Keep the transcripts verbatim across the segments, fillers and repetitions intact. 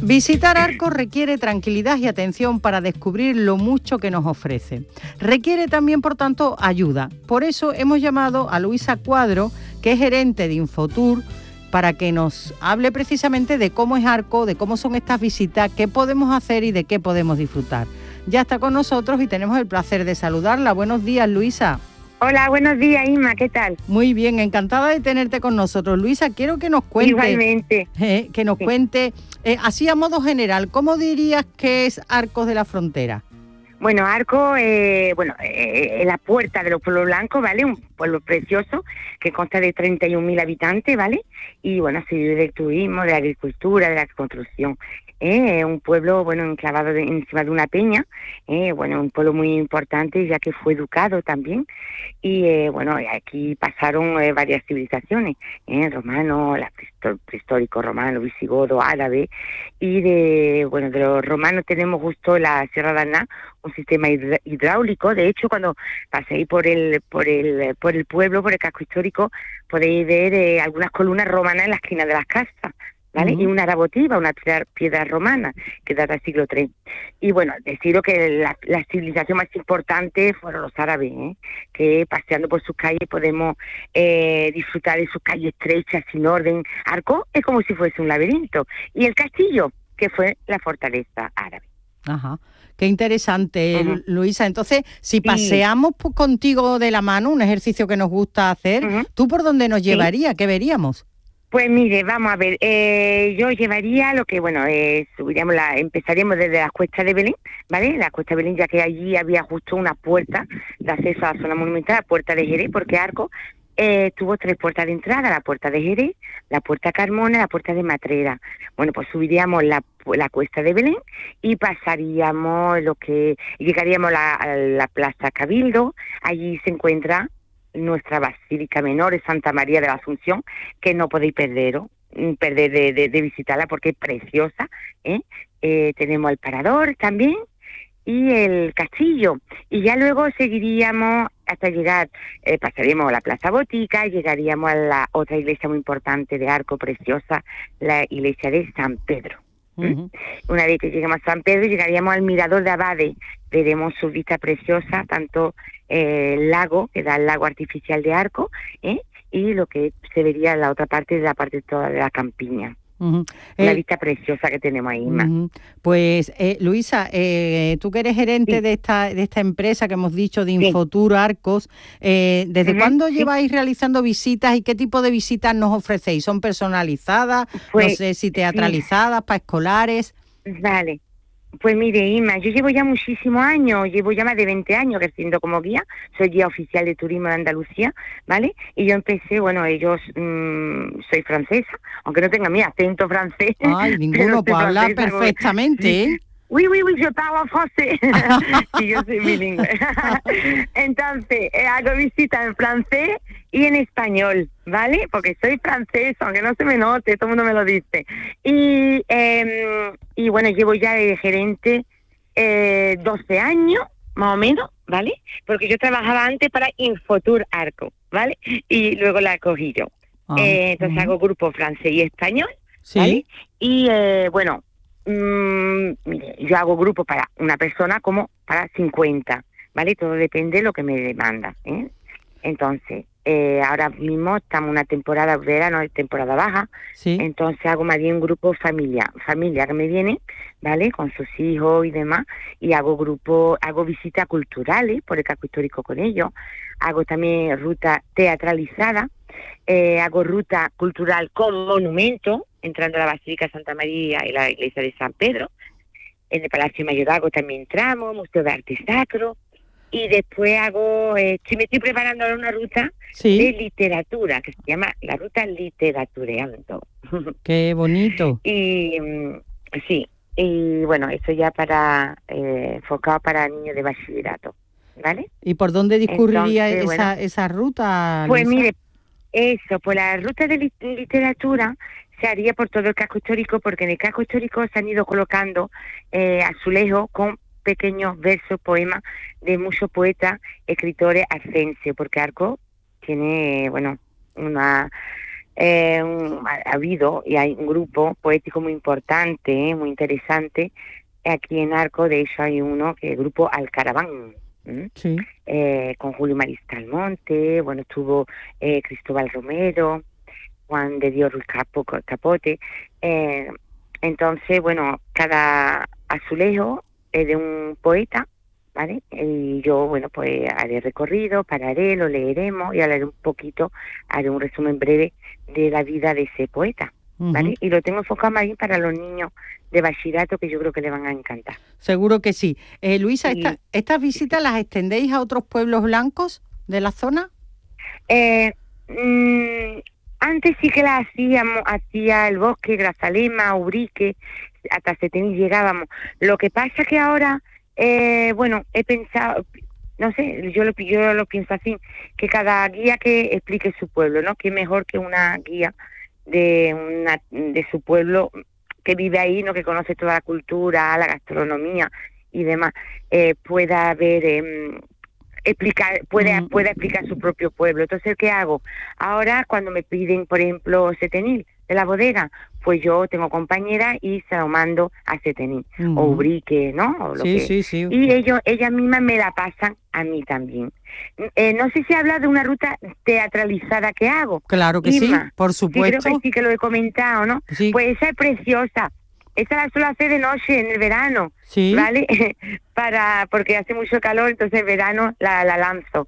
Visitar Arcos requiere tranquilidad y atención para descubrir lo mucho que nos ofrece. Requiere también, por tanto, ayuda. Por eso hemos llamado a Luisa Cuadro, que es gerente de Infotour, para que nos hable precisamente de cómo es Arcos, de cómo son estas visitas, qué podemos hacer y de qué podemos disfrutar. Ya está con nosotros y tenemos el placer de saludarla. Buenos días, Luisa. Hola, buenos días, Inma, ¿qué tal? Muy bien, encantada de tenerte con nosotros. Luisa, quiero que nos cuente... Igualmente. Eh, que nos sí. cuente, eh, así a modo general, ¿cómo dirías que es Arcos de la Frontera? Bueno, Arcos, eh, bueno, eh, la puerta de los Pueblos Blancos, ¿vale? Un pueblo precioso que consta de treinta y un mil habitantes, ¿vale? Y bueno, se vive del turismo, de la agricultura, de la construcción. Es eh, un pueblo, bueno, enclavado de, encima de una peña, eh, bueno, un pueblo muy importante ya que fue educado también. Y eh, bueno, aquí pasaron eh, varias civilizaciones, eh, romanos, prehistórico romano, visigodo, árabe, y de, bueno, de los romanos tenemos justo la Sierra de Arná, un sistema hidráulico. De hecho, cuando paséis por el, por el, por el pueblo, por el casco histórico, podéis ver eh, algunas columnas romanas en la esquina de las casas, ¿vale? Uh-huh. Y una arabotiva, una piedra, piedra romana que data del siglo tres. Y bueno, deciros que la, la civilización más importante fueron los árabes, ¿eh? Que paseando por sus calles podemos eh, disfrutar de sus calles estrechas, sin orden. Arcos es como si fuese un laberinto. Y el castillo, que fue la fortaleza árabe. Ajá. Qué interesante, uh-huh. Luisa. Entonces, si sí. paseamos pues, contigo de la mano, un ejercicio que nos gusta hacer, uh-huh. ¿tú por dónde nos llevarías? Sí. ¿Qué veríamos? Pues mire, vamos a ver, eh, yo llevaría lo que, bueno, eh, subiríamos la, empezaríamos desde las cuestas de Belén, ¿vale? La cuesta de Belén, ya que allí había justo una puerta de acceso a la zona monumental, la puerta de Jerez, porque Arcos eh, tuvo tres puertas de entrada, la puerta de Jerez, la puerta Carmona, la puerta de Matrera. Bueno, pues subiríamos la, la cuesta de Belén y pasaríamos lo que, llegaríamos a la, a la Plaza Cabildo. Allí se encuentra nuestra Basílica Menor de Santa María de la Asunción, que no podéis perderos, perder de, de, de visitarla porque es preciosa, ¿eh? Eh, tenemos el Parador también y el castillo, y ya luego seguiríamos hasta llegar, eh, pasaríamos a la Plaza Botica y llegaríamos a la otra iglesia muy importante de Arcos, preciosa, la iglesia de San Pedro. Uh-huh. Una vez que lleguemos a San Pedro, llegaríamos al Mirador de Abade, veremos su vista preciosa, tanto eh, el lago, que da el lago artificial de Arcos, ¿eh? Y lo que se vería en la otra parte, de la parte toda de la campiña. Uh-huh. Una eh, vista preciosa que tenemos ahí, Inma. Uh-huh. Pues, eh, Luisa, eh, tú que eres gerente sí. de esta de esta empresa que hemos dicho, de Infotour Arcos, eh, ¿desde uh-huh. cuándo sí. lleváis realizando visitas y qué tipo de visitas nos ofrecéis? ¿Son personalizadas? Pues, no sé si teatralizadas, sí. para escolares. Vale. Pues mire, Inma, yo llevo ya muchísimos años, llevo ya más de veinte años ejerciendo como guía, soy guía oficial de turismo de Andalucía, ¿vale? Y yo empecé, bueno, ellos, mmm, soy francesa, aunque no tenga mi acento francés. Ay, ninguno puede hablar perfectamente, ¿eh? Oui, oui, oui, je parle français. Sí, yo soy bilingüe. Entonces, eh, hago visitas en francés y en español, ¿vale? Porque soy francés, aunque no se me note, todo el mundo me lo dice. Y, eh, y bueno, llevo ya de gerente eh, doce años, más o menos, ¿vale? Porque yo trabajaba antes para Infotour Arcos, ¿vale? Y luego la cogí yo. Ah, eh, entonces uh-huh. hago grupo francés y español, ¿sí? ¿Vale? Y eh, bueno... Mm, mire, yo hago grupo para una persona como para cincuenta, ¿vale? Todo depende de lo que me demanda, ¿eh? Entonces, eh, ahora mismo estamos en una temporada verano, es temporada baja, ¿sí? Entonces hago más bien un grupo familia, familia que me viene, ¿vale? Con sus hijos y demás, y hago grupo, hago visitas culturales por el casco histórico con ellos, hago también ruta teatralizada, eh, hago ruta cultural con monumentos, entrando a la Basílica de Santa María y la iglesia de San Pedro. En el Palacio Mayorazgo también entramos, Museo de Arte Sacro, y después hago, eh, sí, me estoy preparando ahora una ruta ¿sí? de literatura, que se llama la ruta Literatureando. ¡Qué bonito! Y sí, y bueno, eso ya para, eh, enfocado para niños de bachillerato, ¿vale? ¿Y por dónde discurriría Entonces, esa, bueno, esa ruta, Pues Luisa? Mire, eso, pues la ruta de lit- literatura se haría por todo el casco histórico, porque en el casco histórico se han ido colocando eh, azulejos con pequeños versos, poemas de muchos poetas, escritores arcenses, porque Arcos tiene, bueno, una eh, un- ha, ha habido y hay un grupo poético muy importante, ¿eh? Muy interesante. Aquí en Arco, de hecho, hay uno que es el grupo Alcaraván, ¿m? Sí. eh, con Julio Mariscal Monte, bueno, estuvo eh, Cristóbal Romero, Juan de Dios Ruiz Capo- Capote. eh, entonces, bueno, cada azulejo es de un poeta, ¿vale? Y yo, bueno, pues haré recorrido, pararé, lo leeremos y hablaré un poquito, haré un resumen breve de la vida de ese poeta, Ujú. ¿vale? Y lo tengo enfocado más bien para los niños de bachillerato, que yo creo que le van a encantar. Seguro que sí. Eh, Luisa, esta- Y ¿estas visitas las extendéis a otros pueblos blancos de la zona? Eh, mm, antes sí que la hacíamos, hacía el Bosque, Grazalema, Ubrique, hasta Setení llegábamos. Lo que pasa que ahora, eh, bueno, he pensado, no sé, yo lo, yo lo pienso así, que cada guía que explique su pueblo, ¿no? Que mejor que una guía de, una, de su pueblo que vive ahí, ¿no? Que conoce toda la cultura, la gastronomía y demás, eh, pueda ver... Eh, explicar, puede, Mm, puede explicar su propio pueblo. Entonces, ¿qué hago? Ahora, cuando me piden, por ejemplo, Setenil de la bodega, pues yo tengo compañera y se lo mando a Setenil, o ujú. Ubrique, ¿no? O lo Sí, que... sí, sí. Y ellos, ellas mismas me la pasan a mí también. Eh, no sé si habla de una ruta teatralizada que hago. Claro que sí, Inma, por sí, creo que supuesto. sí que lo he comentado, ¿no? Sí, Pues esa es preciosa. Esa la suelo hacer de noche, en el verano, sí. ¿vale? Para, porque hace mucho calor, entonces en verano la, la lanzo.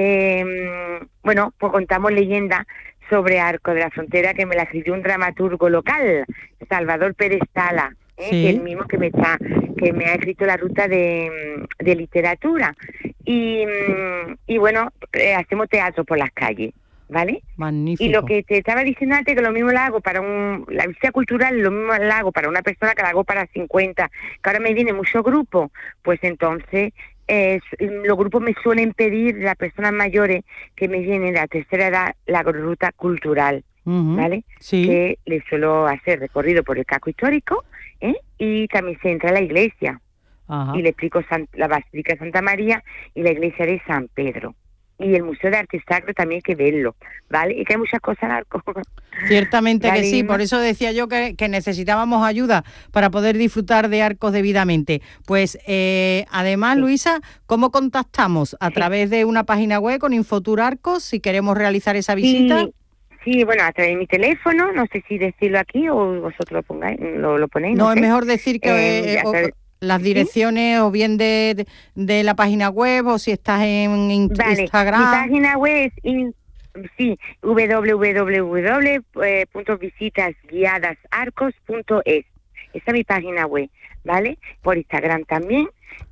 Eh, bueno, pues contamos leyendas sobre Arco de la Frontera, que me la escribió un dramaturgo local, Salvador Pérez Sala, ¿eh? Que el Sí, mismo que me está, que me ha escrito la ruta de, de literatura. Y, mm, y bueno, eh, hacemos teatro por las calles, ¿vale? Y lo magnífico. que te estaba diciendo antes, que lo mismo la hago para un, la visita cultural, lo mismo la hago para una persona que la hago para cincuenta, que ahora me viene mucho grupo, pues entonces eh, los grupos me suelen pedir, las personas mayores que me vienen de la tercera edad, la ruta cultural, Ujú. ¿vale? Sí, Que les suelo hacer recorrido por el casco histórico, ¿eh? Y también se entra a la iglesia y ajá. le explico San- la Basílica de Santa María y la iglesia de San Pedro. Y el Museo de Arte Sacro también hay que verlo, ¿vale? Y que hay muchas cosas en Arco. Ciertamente que ¿Vale, sí, por Inma? eso decía yo que, que necesitábamos ayuda para poder disfrutar de Arcos debidamente. Pues eh, además, Sí, Luisa, ¿cómo contactamos? ¿A sí. través de una página web con Infotur Arcos si queremos realizar esa visita? Sí, sí, bueno, a través de mi teléfono, no sé si decirlo aquí o vosotros lo pongáis, lo, lo ponéis, no No, es sé. mejor decir que Eh, eh, a o- través- las ¿Sí? direcciones o bien de, de- de la página web o si estás en in- Vale, mi Instagram. página web es, in- sí, w w w punto visitas guiadas arcos punto es. Esa es mi página web, ¿vale? Por Instagram también.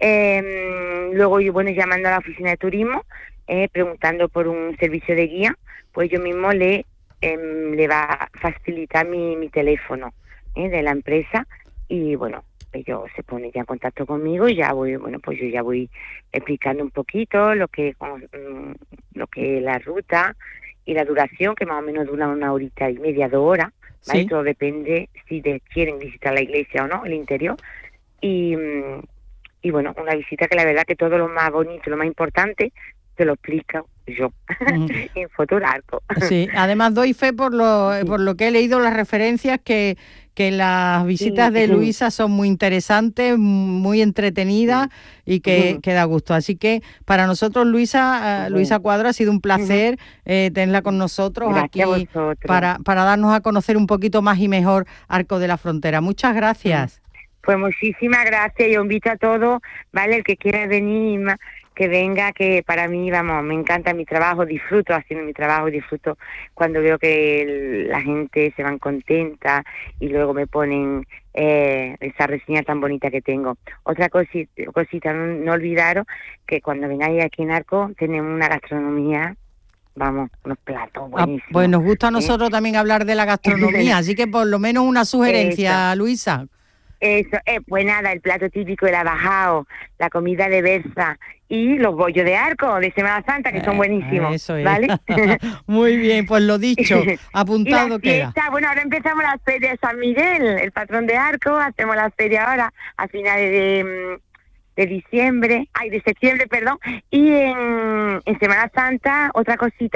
Eh, luego yo, bueno, llamando a la oficina de turismo, eh, preguntando por un servicio de guía, pues yo mismo le, em, le va a facilitar mi, mi teléfono, ¿eh? De la empresa y bueno, ellos se ponen ya en contacto conmigo y ya voy, bueno, pues yo ya voy explicando un poquito lo que mm, lo que es la ruta y la duración, que más o menos dura una horita y media, dos horas, ¿vale? Sí. Todo depende si de, quieren visitar la iglesia o no, el interior. Y, mm, y bueno, una visita que la verdad que todo lo más bonito, lo más importante, te lo explico yo Ujú. en Fotoarco. Sí, además doy fe por lo, Sí, por lo que he leído las referencias que, que las visitas sí, de Luisa son muy interesantes, muy entretenidas sí. y que, que da gusto. Así que para nosotros, Luisa, eh, Bueno, Luisa Cuadro, ha sido un placer eh, tenerla con nosotros gracias a aquí vosotros. para, para darnos a conocer un poquito más y mejor Arco de la Frontera. Muchas gracias. Pues muchísimas gracias. Yo invito a todos, ¿vale? El que quiera venir, ma- que venga, que para mí, vamos, me encanta mi trabajo, disfruto haciendo mi trabajo, disfruto cuando veo que el- la gente se van contenta y luego me ponen eh, esa reseña tan bonita que tengo. Otra cosita, cosita no, no olvidaros que cuando vengáis aquí en Arco tenemos una gastronomía, vamos, unos platos Ah, pues buenísimos, nos gusta a ¿eh? nosotros también hablar de la gastronomía, así que por lo menos una Eso. sugerencia, Luisa. Eso, eh, pues nada, el plato típico del abajao, la comida de berza y los bollos de arco de Semana Santa, que son Eh, buenísimos, eso es. ¿vale? Muy bien, pues lo dicho, Y la apuntado queda. fiesta, bueno, ahora empezamos la feria de San Miguel, el patrón de Arco, hacemos la feria ahora a finales de, mm, de diciembre, ay, de septiembre, perdón, y en, en Semana Santa, otra cosita,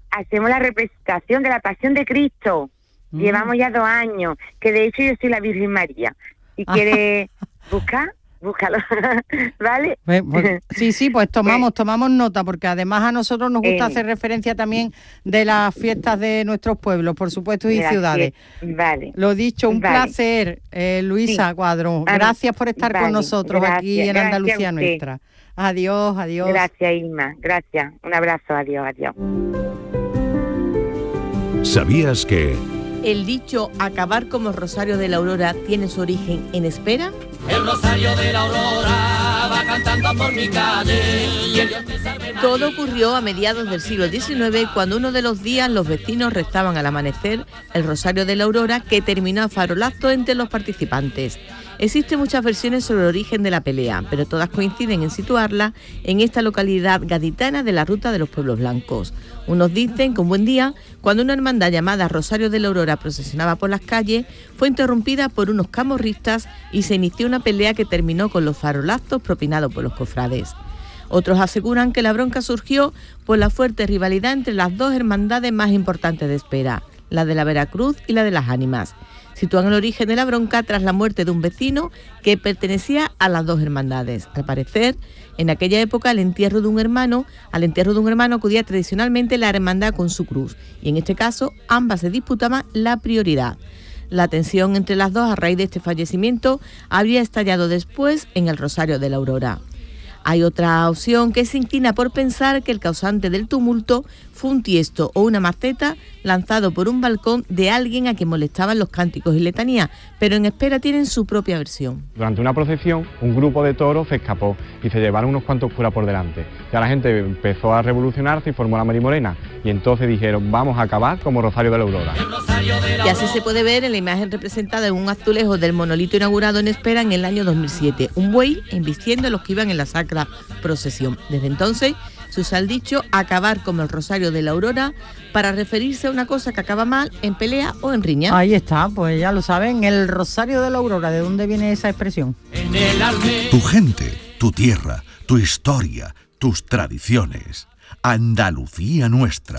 hacemos la representación de la Pasión de Cristo. Mm. Llevamos ya dos años, que de hecho yo soy la Virgen María. Si quieres buscar, búscalo, ¿vale? Pues, pues, sí, sí, pues tomamos, tomamos nota, porque además a nosotros nos gusta eh, hacer referencia también de las fiestas de nuestros pueblos, por supuesto, y ciudades. Vale. Lo dicho, un vale. placer, eh, Luisa sí. Cuadro. Gracias por estar vale. con nosotros gracias. aquí en gracias Andalucía Nuestra. Adiós, adiós. Gracias, Irma. Gracias. Un abrazo. Adiós, adiós. ¿Sabías que el dicho acabar como el Rosario de la Aurora tiene su origen en espera? El Rosario de la Aurora va cantando por mi calle. Y el Dios te salve. Todo ocurrió a mediados del siglo diecinueve, cuando uno de los días los vecinos rezaban al amanecer el Rosario de la Aurora, que terminó a farolazo entre los participantes. Existen muchas versiones sobre el origen de la pelea, pero todas coinciden en situarla en esta localidad gaditana de la Ruta de los Pueblos Blancos. Unos dicen que un buen día, cuando una hermandad llamada Rosario de la Aurora procesionaba por las calles, fue interrumpida por unos camorristas y se inició una pelea que terminó con los farolazos propinados por los cofrades. Otros aseguran que la bronca surgió por la fuerte rivalidad entre las dos hermandades más importantes de Espera, la de la Veracruz y la de las Ánimas. Sitúan el origen de la bronca tras la muerte de un vecino que pertenecía a las dos hermandades. Al parecer, en aquella época, el entierro de un hermano, al entierro de un hermano acudía tradicionalmente la hermandad con su cruz, y en este caso ambas se disputaban la prioridad. La tensión entre las dos a raíz de este fallecimiento habría estallado después en el Rosario de la Aurora. Hay otra opción que se inclina por pensar que el causante del tumulto fue un tiesto o una maceta lanzado por un balcón de alguien a quien molestaban los cánticos y letanías, pero en Espera tienen su propia versión. Durante una procesión, un grupo de toros se escapó y se llevaron unos cuantos curas por delante. Ya la gente empezó a revolucionarse y formó la Marimorena, y entonces dijeron, vamos a acabar como Rosario de la Aurora. Y así se puede ver en la imagen representada en un azulejo del monolito inaugurado en Espera en el año dos mil siete, un buey embistiendo a los que iban en la sacra procesión. Desde entonces se usa el dicho acabar como el Rosario de la Aurora para referirse a una cosa que acaba mal en pelea o en riña. Ahí está, pues ya lo saben, el Rosario de la Aurora. ¿De dónde viene esa expresión? Tu gente, tu tierra, tu historia, tus tradiciones. Andalucía Nuestra.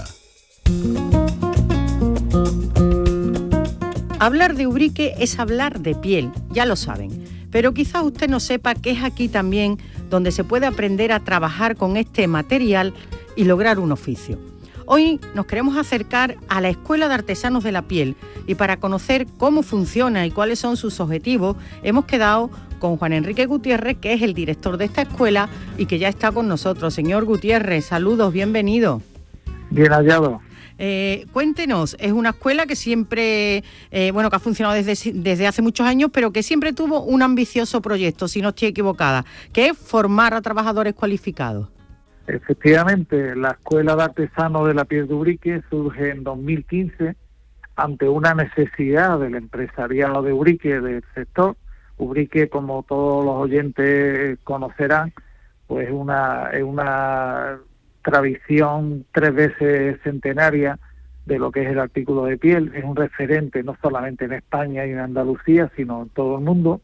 Hablar de Ubrique es hablar de piel, ya lo saben. Pero quizás usted no sepa que es aquí también donde se puede aprender a trabajar con este material y lograr un oficio. Hoy nos queremos acercar a la Escuela de Artesanos de la Piel, y para conocer cómo funciona y cuáles son sus objetivos, hemos quedado con Juan Enrique Gutiérrez, que es el director de esta escuela y que ya está con nosotros. Señor Gutiérrez, saludos, bienvenido. Bien hallado. Eh, cuéntenos, es una escuela que siempre, eh, bueno, que ha funcionado desde, desde hace muchos años, pero que siempre tuvo un ambicioso proyecto, si no estoy equivocada, que es formar a trabajadores cualificados. Efectivamente, la Escuela de Artesanos de la Piel de Ubrique surge en dos mil quince ante una necesidad del empresariado de Ubrique, del sector. Ubrique, como todos los oyentes conocerán, pues una, es una tradición tres veces centenaria de lo que es el artículo de piel. Es un referente no solamente en España y en Andalucía, sino en todo el mundo.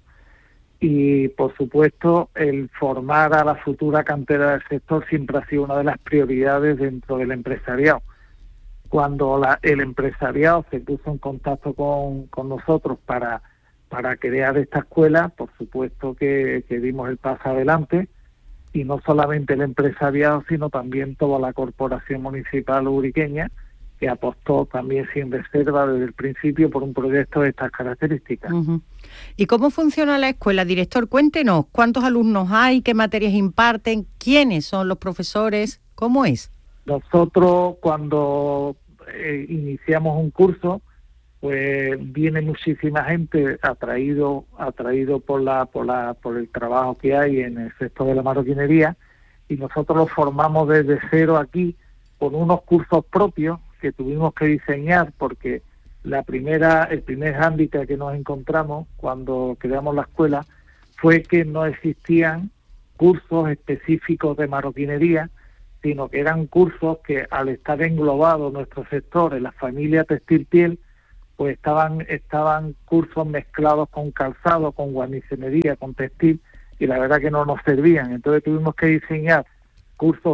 Y, por supuesto, el formar a la futura cantera del sector siempre ha sido una de las prioridades dentro del empresariado. Cuando la, el empresariado se puso en contacto con, con nosotros para, para crear esta escuela, por supuesto que, que dimos el paso adelante, y no solamente el empresariado, sino también toda la corporación municipal ubriqueña, que apostó también sin reserva desde el principio por un proyecto de estas características. Uh-huh. ¿Y cómo funciona la escuela, director? Cuéntenos, ¿cuántos alumnos hay? ¿Qué materias imparten? ¿Quiénes son los profesores? ¿Cómo es? Nosotros, cuando eh, iniciamos un curso, pues viene muchísima gente atraído atraído por la por la por el trabajo que hay en el sector de la marroquinería, y nosotros los formamos desde cero aquí con unos cursos propios que tuvimos que diseñar, porque la primera el primer hándicap que nos encontramos cuando creamos la escuela fue que no existían cursos específicos de marroquinería, sino que eran cursos que, al estar englobado nuestro sector en la familia textil piel, pues estaban estaban cursos mezclados con calzado, con guarnicionería, con textil, y la verdad que no nos servían. Entonces tuvimos que diseñar cursos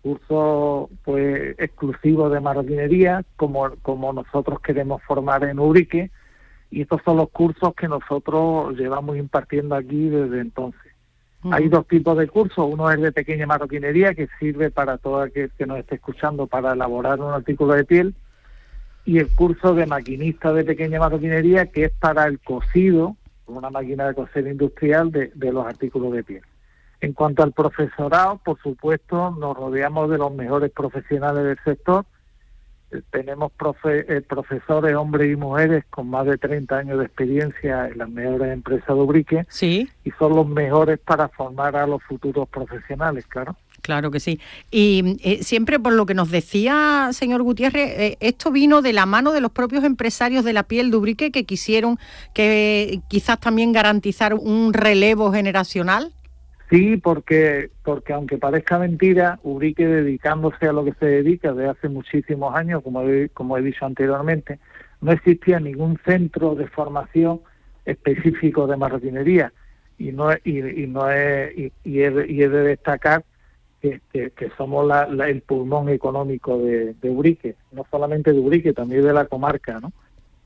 cursos pues exclusivos de marroquinería, como, como nosotros queremos formar en Ubrique, y estos son los cursos que nosotros llevamos impartiendo aquí desde entonces. Uh-huh. Hay dos tipos de cursos, uno es de pequeña marroquinería, que sirve para todo aquel que nos esté escuchando para elaborar un artículo de piel, y el curso de maquinista de pequeña marroquinería, que es para el cosido, una máquina de coser industrial de, de los artículos de piel. En cuanto al profesorado, por supuesto, nos rodeamos de los mejores profesionales del sector. Eh, tenemos profe, eh, profesores, hombres y mujeres, con más de treinta años de experiencia en las mejores empresas de Ubrique. Sí. Y son los mejores para formar a los futuros profesionales, claro. Claro que sí. Y eh, siempre por lo que nos decía, señor Gutiérrez, eh, esto vino de la mano de los propios empresarios de la piel de Ubrique, que quisieron que quizás también garantizar un relevo generacional. Sí, porque porque aunque parezca mentira, Ubrique, dedicándose a lo que se dedica desde hace muchísimos años, como he, como he dicho anteriormente, no existía ningún centro de formación específico de marroquinería. Y no y, y no es y, y, he, y he de destacar que, que, que somos la, la, el pulmón económico de, de Ubrique, no solamente de Ubrique, también de la comarca, ¿no?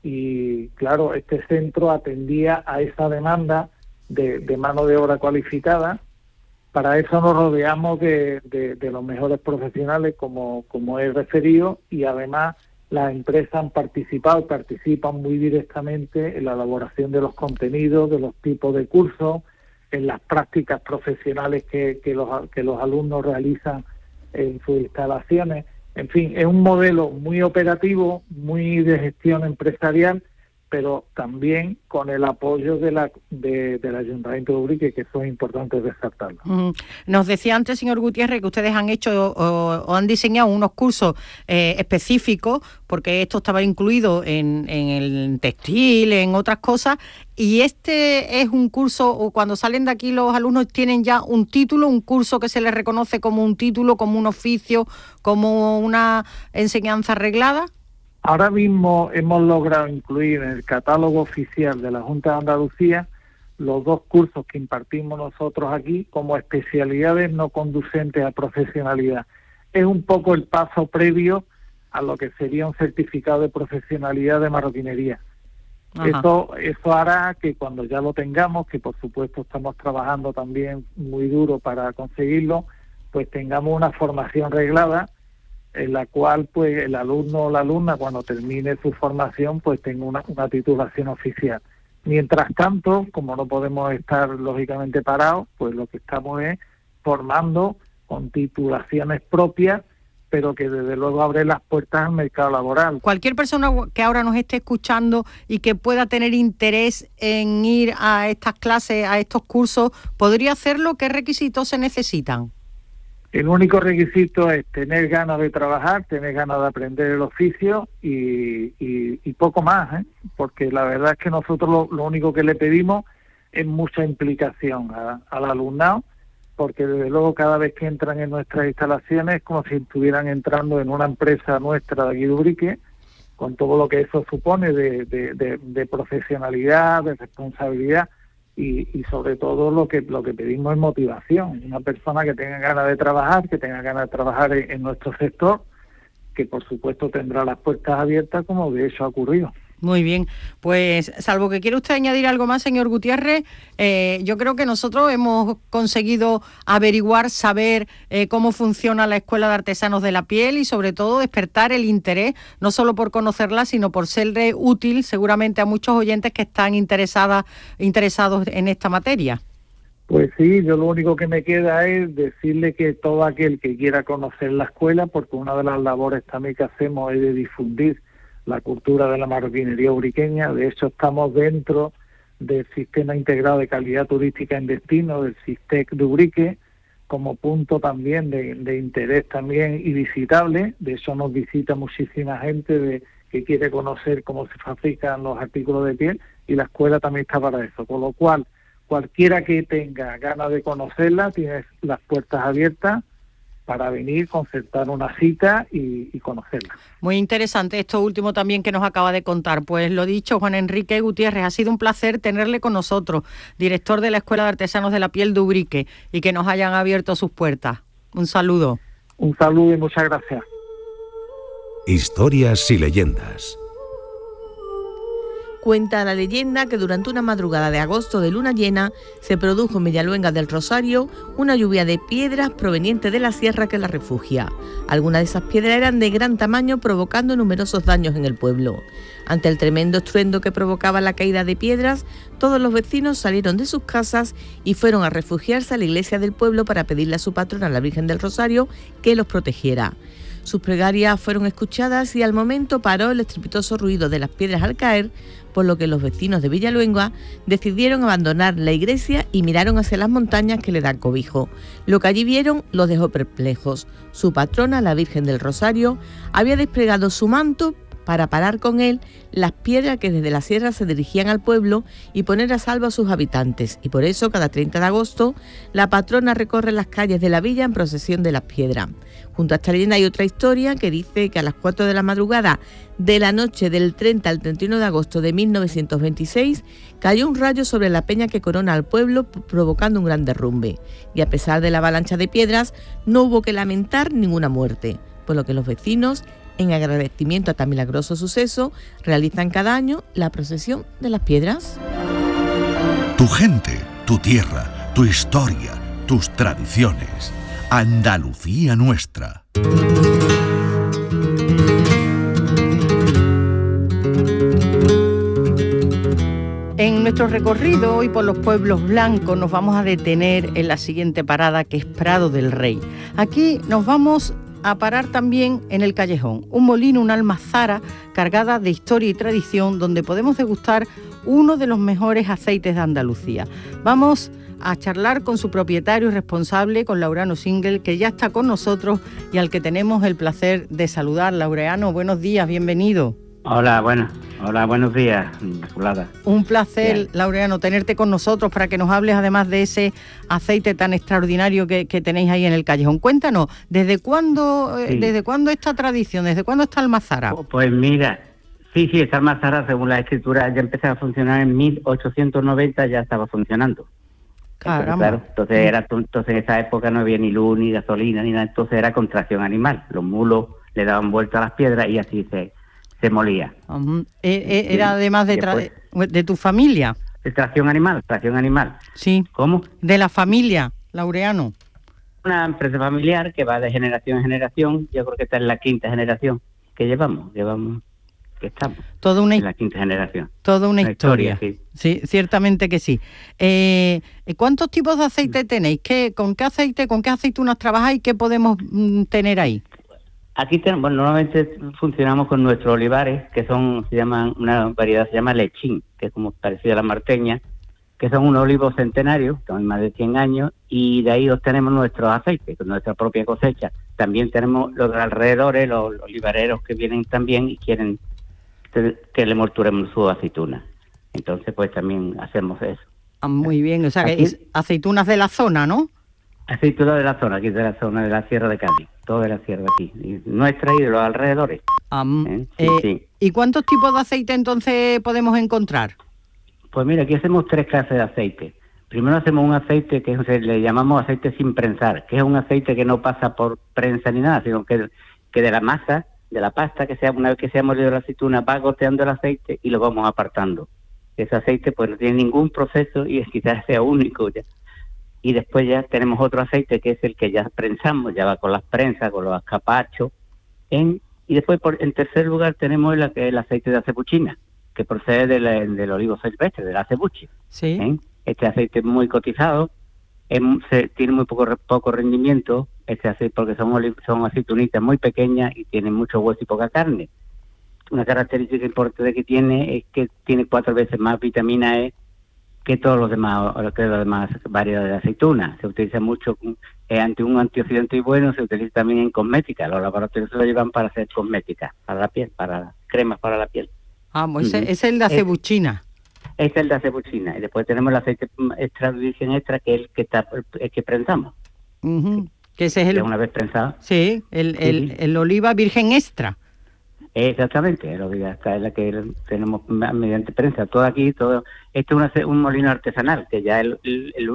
Y claro, este centro atendía a esa demanda de, de mano de obra cualificada. Para eso nos rodeamos de, de, de los mejores profesionales, como, como he referido, y además las empresas han participado, participan muy directamente en la elaboración de los contenidos, de los tipos de cursos, en las prácticas profesionales que, que, los, que los alumnos realizan en sus instalaciones. En fin, es un modelo muy operativo, muy de gestión empresarial, pero también con el apoyo de la de, del Ayuntamiento de Ubrique, que eso es importante resaltarlo. Mm. Nos decía antes, señor Gutiérrez, que ustedes han hecho o, o han diseñado unos cursos eh, específicos, porque esto estaba incluido en, en el textil, en otras cosas, y este es un curso, o cuando salen de aquí los alumnos tienen ya un título, un curso que se les reconoce como un título, como un oficio, como una enseñanza reglada. Ahora mismo hemos logrado incluir en el catálogo oficial de la Junta de Andalucía los dos cursos que impartimos nosotros aquí como especialidades no conducentes a profesionalidad. Es un poco el paso previo a lo que sería un certificado de profesionalidad de marroquinería. Eso, eso hará que cuando ya lo tengamos, que por supuesto estamos trabajando también muy duro para conseguirlo, pues tengamos una formación reglada, en la cual pues el alumno o la alumna, cuando termine su formación, pues tenga una, una titulación oficial. Mientras tanto, como no podemos estar lógicamente parados, pues lo que estamos es formando con titulaciones propias, pero que desde luego abre las puertas al mercado laboral. Cualquier persona que ahora nos esté escuchando y que pueda tener interés en ir a estas clases, a estos cursos, ¿podría hacerlo? ¿Qué requisitos se necesitan? El único requisito es tener ganas de trabajar, tener ganas de aprender el oficio y, y, y poco más, ¿eh? Porque la verdad es que nosotros lo, lo único que le pedimos es mucha implicación a, al alumnado, porque desde luego cada vez que entran en nuestras instalaciones es como si estuvieran entrando en una empresa nuestra de aquí de Ubrique, con todo lo que eso supone de, de, de, de profesionalidad, de responsabilidad. Y, y sobre todo lo que lo que pedimos es motivación, una persona que tenga ganas de trabajar, que tenga ganas de trabajar en, en nuestro sector, que por supuesto tendrá las puertas abiertas, como de hecho ha ocurrido. Muy bien, pues salvo que quiera usted añadir algo más, señor Gutiérrez, eh, yo creo que nosotros hemos conseguido averiguar, saber eh, cómo funciona la Escuela de Artesanos de la Piel y sobre todo despertar el interés, no solo por conocerla, sino por serle útil seguramente a muchos oyentes que están interesadas, interesados en esta materia. Pues sí, yo lo único que me queda es decirle que todo aquel que quiera conocer la escuela, porque una de las labores también que hacemos es de difundir la cultura de la marroquinería ubriqueña. De hecho, estamos dentro del Sistema Integrado de Calidad Turística en Destino, del SISTEC de Ubrique, como punto también de, de interés también y visitable. De hecho, nos visita muchísima gente de, que quiere conocer cómo se fabrican los artículos de piel, y la escuela también está para eso. Con lo cual, cualquiera que tenga ganas de conocerla, tiene las puertas abiertas para venir, concertar una cita y, y conocerla. Muy interesante esto último también que nos acaba de contar. Pues lo dicho, Juan Enrique Gutiérrez, ha sido un placer tenerle con nosotros, director de la Escuela de Artesanos de la Piel de Ubrique, y que nos hayan abierto sus puertas. Un saludo. Un saludo y muchas gracias. Historias y leyendas. Cuenta la leyenda que durante una madrugada de agosto de luna llena se produjo en Villaluenga del Rosario una lluvia de piedras proveniente de la sierra que la refugia. Algunas de esas piedras eran de gran tamaño, provocando numerosos daños en el pueblo. Ante el tremendo estruendo que provocaba la caída de piedras, todos los vecinos salieron de sus casas y fueron a refugiarse a la iglesia del pueblo para pedirle a su patrona, la Virgen del Rosario, que los protegiera. Sus plegarias fueron escuchadas y al momento paró el estrepitoso ruido de las piedras al caer, por lo que los vecinos de Villaluenga decidieron abandonar la iglesia y miraron hacia las montañas que le dan cobijo. Lo que allí vieron los dejó perplejos. Su patrona, la Virgen del Rosario, había desplegado su manto para parar con él las piedras que desde la sierra se dirigían al pueblo y poner a salvo a sus habitantes, y por eso cada treinta de agosto la patrona recorre las calles de la villa en procesión de las piedras. Junto a esta leyenda hay otra historia que dice que a las cuatro de la madrugada de la noche del treinta al treinta y uno de agosto de mil novecientos veintiséis cayó un rayo sobre la peña que corona al pueblo, provocando un gran derrumbe, y a pesar de la avalancha de piedras no hubo que lamentar ninguna muerte, por lo que los vecinos, en agradecimiento a tan milagroso suceso, realizan cada año la procesión de las piedras. Tu gente, tu tierra, tu historia, tus tradiciones. Andalucía nuestra. En nuestro recorrido hoy por los pueblos blancos nos vamos a detener en la siguiente parada, que es Prado del Rey. Aquí nos vamos a parar también en el Callejón, un molino, una almazara cargada de historia y tradición, donde podemos degustar uno de los mejores aceites de Andalucía. Vamos a charlar con su propietario y responsable, con Laureano Singel, que ya está con nosotros y al que tenemos el placer de saludar. Laureano, buenos días, bienvenido. Hola, bueno, hola, buenos días, Inmaculada. Un placer, Bien. Laureano, tenerte con nosotros para que nos hables además de ese aceite tan extraordinario que, que tenéis ahí en el Callejón. Cuéntanos, ¿desde cuándo, sí. eh, desde cuándo esta tradición, desde cuándo está almazara? Pues mira, sí, sí, esta almazara, según la escritura, ya empezó a funcionar en mil ochocientos noventa, ya estaba funcionando. Entonces, claro, entonces, era, entonces en esa época no había ni luz, ni gasolina, ni nada, entonces era con tracción animal. Los mulos le daban vuelta a las piedras y así se... se molía. Uh-huh. eh, eh, ¿Era además de, tra- después, de tu familia? De tracción animal, tracción animal. Sí. ¿Cómo? De la familia, Laureano. Una empresa familiar que va de generación en generación. Yo creo que esta es la quinta generación que llevamos, llevamos, que estamos. Toda una, en la quinta generación. Toda una, una historia. historia sí. sí, ciertamente que sí. Eh, ¿Cuántos tipos de aceite tenéis? ¿Qué, ¿Con qué aceite, con qué aceitunas trabajáis? ¿Qué podemos mm, tener ahí? Aquí tenemos, bueno, normalmente funcionamos con nuestros olivares, que son, se llaman, una variedad se llama lechín, que es como parecida a la marteña, que son unos olivos centenarios, que tienen más de cien años, y de ahí obtenemos nuestros aceites, con nuestra propia cosecha. También tenemos los de alrededores, los, los olivareros que vienen también y quieren que le molturemos su aceituna. Entonces, pues también hacemos eso. Ah, muy bien, o sea, que es aceitunas de la zona, ¿no? Aceitunas de la zona, aquí de la zona de la Sierra de Cádiz, toda de la sierra aquí, y nuestra y de los alrededores. Um, ¿Eh? Sí, eh, sí. ¿Y cuántos tipos de aceite entonces podemos encontrar? Pues mira, aquí hacemos tres clases de aceite. Primero hacemos un aceite que le llamamos aceite sin prensar, que es un aceite que no pasa por prensa ni nada, sino que, que de la masa, de la pasta, que sea una vez que se ha molido la aceituna, va goteando el aceite y lo vamos apartando. Ese aceite pues no tiene ningún proceso y es quizás sea único ya. Y después ya tenemos otro aceite que es el que ya prensamos, ya va con las prensas, con los escapachos. En, y después, por, en tercer lugar, tenemos el, el aceite de acebuchina, que procede de la, del olivo silvestre, del acebuche. Sí. ¿Eh? Este aceite es muy cotizado, es, se, tiene muy poco poco rendimiento, este aceite porque son, oliv, son aceitunitas muy pequeñas y tienen mucho hueso y poca carne. Una característica importante que tiene es que tiene cuatro veces más vitamina E que todos los demás, que las demás variedades de aceituna. Se utiliza mucho eh, ante un antioxidante y bueno, se utiliza también en cosmética. Los laboratorios se lo llevan para hacer cosmética, para la piel, para cremas para la piel. Ah, pues uh-huh. ese es el de acebuchina. Es, es el de acebuchina. Y después tenemos el aceite extra virgen extra, que es el que está el que prensamos. Uh-huh. Que ese es el... una vez prensado. Sí, el, el, el oliva virgen extra. Exactamente, el oliva extra es la que tenemos mediante prensa. Todo aquí, todo. Esto es una, un molino artesanal, que ya el, el, el